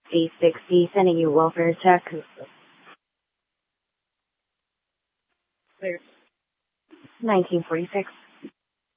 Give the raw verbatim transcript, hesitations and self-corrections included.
D sixty, sending you welfare check. Clear. nineteen forty-six.